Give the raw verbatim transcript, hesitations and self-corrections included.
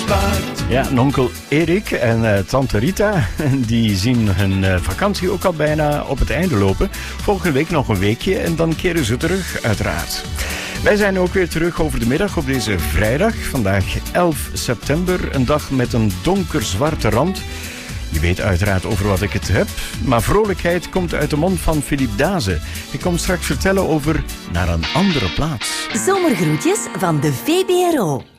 waard. Ja, en onkel Erik en uh, tante Rita, die zien hun uh, vakantie ook al bijna op het einde lopen. Volgende week nog een weekje en dan keren ze terug, uiteraard. Wij zijn ook weer terug over de middag op deze vrijdag. Vandaag elf september, een dag met een donkerzwarte rand. Je weet uiteraard over wat ik het heb, maar vrolijkheid komt uit de mond van Philippe Daze. Ik kom straks vertellen over Naar een andere plaats. Zomergroetjes van de V B R O.